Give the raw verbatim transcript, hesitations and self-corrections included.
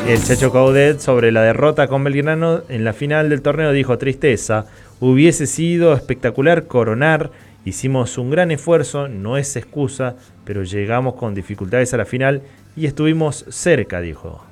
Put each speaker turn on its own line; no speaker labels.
El Chacho Coudet sobre la derrota con Belgrano en la final del torneo dijo: tristeza, hubiese sido espectacular coronar, hicimos un gran esfuerzo, no es excusa, pero llegamos con dificultades a la final y estuvimos cerca, dijo.